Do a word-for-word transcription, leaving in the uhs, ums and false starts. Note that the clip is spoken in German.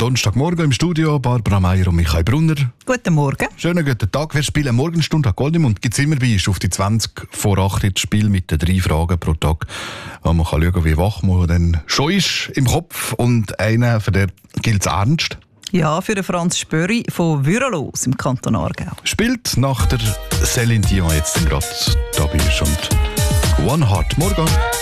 Donnerstagmorgen im Studio Barbara Meier und Michael Brunner. Guten Morgen. Schönen guten Tag. Wir spielen Morgenstunde an Goldemund. Gibt es immer bei ist auf die zwanzig vor acht das Spiel mit den drei Fragen pro Tag. Man kann schauen, wie wach man dann schon ist im Kopf. Und einer, für den gilt es ernst. Ja, für den Franz Spöri von Würelos im Kanton Aargau. Spielt nach der Céline Dion jetzt gerade da bei uns. Und One Heart. Morgen.